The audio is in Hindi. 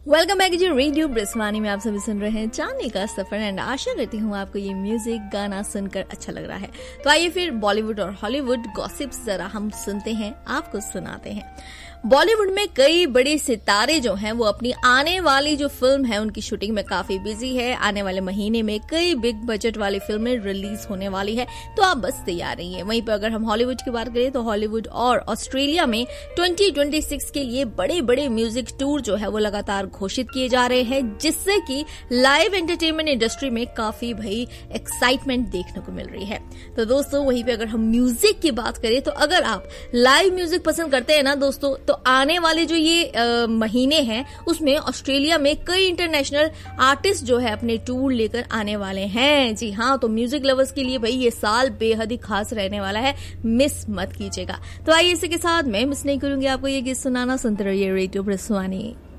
वेलकम बैक जी रेडियो ब्रिस्वानी में आप सभी सुन रहे हैं चांदनी का सफर एंड आशा करती हूँ आपको ये म्यूजिक गाना सुनकर अच्छा लग रहा है। तो आइए फिर बॉलीवुड और हॉलीवुड गॉसिप्स जरा हम सुनते हैं, आपको सुनाते हैं। बॉलीवुड में कई बड़े सितारे जो हैं वो अपनी आने वाली जो फिल्म है उनकी शूटिंग में काफी बिजी है। आने वाले महीने में कई बिग बजट वाली फिल्में रिलीज होने वाली है, तो आप बस तैयार रहिए। वहीं पर अगर हम हॉलीवुड की बात करें तो हॉलीवुड और ऑस्ट्रेलिया में 2026 के लिए बड़े बड़े म्यूजिक टूर जो है वो लगातार घोषित किए जा रहे हैं, जिससे कि लाइव एंटरटेनमेंट इंडस्ट्री में काफी भाई एक्साइटमेंट देखने को मिल रही है। तो दोस्तों वहीं पे अगर हम म्यूजिक की बात करें तो अगर आप लाइव म्यूजिक पसंद करते हैं ना दोस्तों, तो आने वाले जो ये महीने हैं उसमें ऑस्ट्रेलिया में कई इंटरनेशनल आर्टिस्ट जो है अपने टूर लेकर आने वाले हैं। जी हाँ, तो म्यूजिक लवर्स के लिए भाई ये साल बेहद ही खास रहने वाला है, मिस मत कीजिएगा। तो आइए इसी के साथ मैं मिस नहीं करूंगी आपको ये गीत सुनाना। सुनते रहिए रेडियो ब्रिस्वानी।